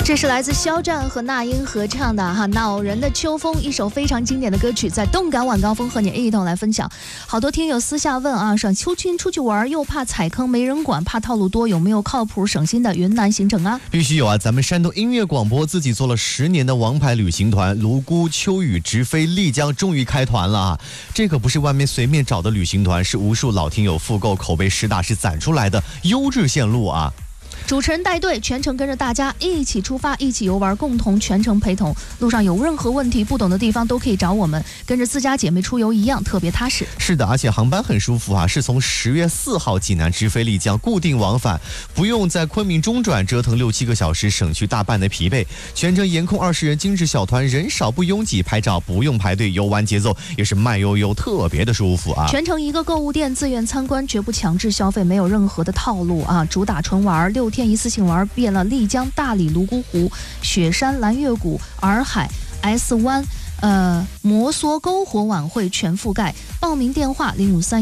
这是来自肖战和那英合唱的《恼人的秋风》，一首非常经典的歌曲，在动感晚高峰和你一同来分享。好多听友私下问啊，上秋群出去玩又怕踩坑没人管，怕套路多，有没有靠谱省心的云南行程啊？ 必须有啊！咱们山东音乐广播自己做了10年的王牌旅行团，泸沽、秋雨直飞丽江，终于开团了啊！这可不是外面随便找的旅行团，是无数老听友复购、口碑实打实攒出来的优质线路啊！ 主持人带队，全程跟着大家一起出发，一起游玩，共同全程陪同。路上有任何问题、不懂的地方都可以找我们，跟着自家姐妹出游一样，特别踏实。 是的，而且航班很舒服啊，是从10月4号济南直飞丽江，固定往返，不用在昆明中转折腾6-7个小时，省去大半的疲惫。全程严控20人精致小团，人少不拥挤，拍照不用排队，游玩节奏也是慢悠悠，特别的舒服啊。 全程一个购物店，自愿参观，绝不强制消费，没有任何的套路啊，主打纯玩，6天一次性玩遍了丽江、大理、泸沽湖、雪山、蓝月谷、洱海、S 湾。摩梭篝火晚会全覆盖，报名电话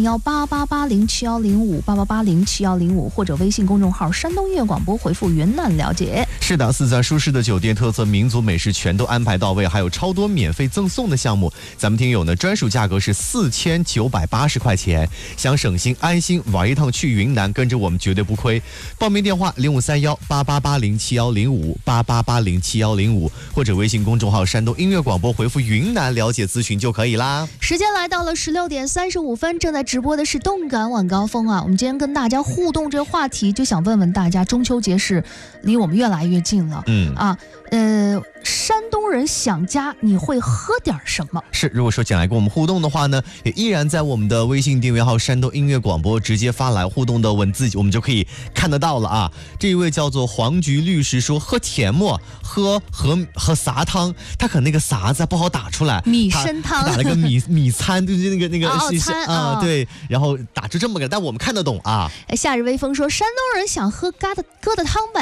05318880710588807105，或者微信公众号山东音乐广播回复云南了解。 是的，4赞舒适的酒店，特色民族美食全都安排到位，还有超多免费赠送的项目。咱们听友呢专属价格是4980块钱，想省心安心玩一趟去云南，跟着我们绝对不亏。报名电话05318880710588807105，或者微信公众号山东音乐广播回复云南了解咨询就可以啦。 时间来到了16点35分，正在直播的是动感晚高峰啊。我们今天跟大家互动这个话题，就想问问大家，中秋节是离我们越来越近了，山东人想家，你会喝点什么？ 是，如果说想来跟我们互动的话呢，也依然在我们的微信订阅号山东音乐广播直接发来互动的文字，我们就可以看得到了啊。这一位叫做黄菊律师说，喝甜沫，喝啥汤？他可能那个啥字不好打出来， 米参汤， 打了个米餐，就是那个餐啊，对，然后打出这么个，但我们看得懂啊。 夏日微风说，山东人想喝疙瘩汤呗。